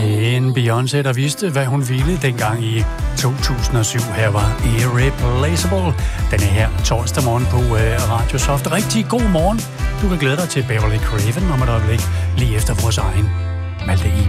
En Beyoncé, der vidste, hvad hun ville dengang i 2007. Her var Irreplaceable. Den er her torsdag morgen på Radio Soft. Rigtig god morgen. Du kan glæde dig til Beverly Craven om et øjeblik, lige efter vores egen Malte Iben.